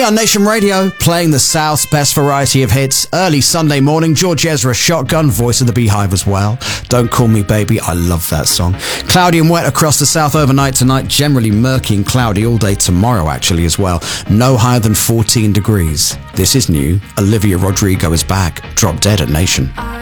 on Nation Radio, playing the South's best variety of hits. Early Sunday morning, George Ezra, Shotgun, voice of the Beehive as well. Don't Call Me Baby, I love that song. Cloudy and wet across the south overnight tonight, generally murky and cloudy all day tomorrow actually as well. No higher than 14 degrees. This is new. Olivia Rodrigo is back. Drop Dead at Nation.